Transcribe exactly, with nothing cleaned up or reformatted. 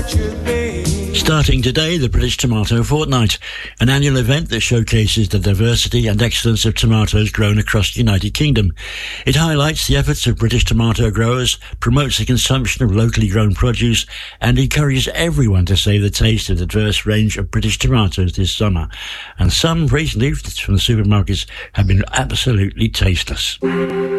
Starting today, the British Tomato Fortnight, an annual event that showcases the diversity and excellence of tomatoes grown across the United Kingdom. It highlights the efforts of British tomato growers, promotes the consumption of locally grown produce, and encourages everyone to savour the taste of the diverse range of British tomatoes this summer. And some recently from the supermarkets have been absolutely tasteless.